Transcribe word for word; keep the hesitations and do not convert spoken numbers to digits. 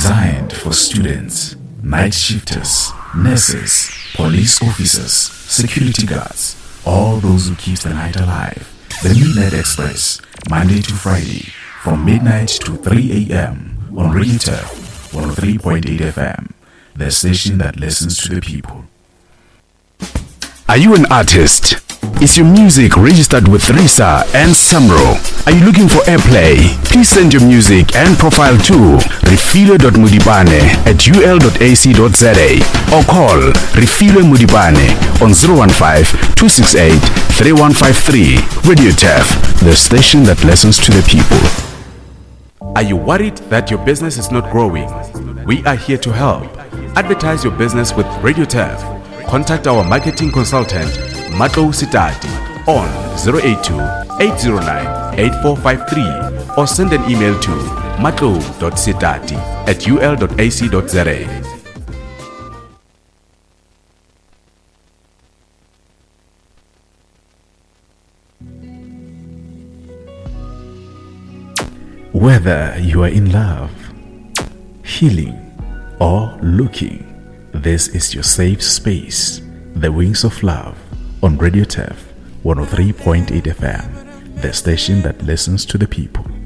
Designed for students, night shifters, nurses, police officers, security guards, all those who keep the night alive. The Midnight Express, Monday to Friday, from midnight to three a.m. on Radio Turf one oh three point eight F M, the station that listens to the people. Are you an artist? Is your music registered with RISA and Samro? Are you looking for airplay? Please send your music and profile to refilo dot mudibane at u l dot a c dot z a or call Refilo Mudibane on zero one five, two six eight, three one five three. Radio Turf, the station that listens to the people. Are you worried that your business is not growing? We are here to help. Advertise your business with Radio Turf. Contact our marketing consultant, Matlo Sitati, on zero eight two, eight zero nine, eight four five three or send an email to matlo dot sitati at u l dot a c dot z a. Whether you are in love, healing, or looking, this is your safe space. The Wings of Love on Radio Turf one oh three point eight F M, the station that listens to the people.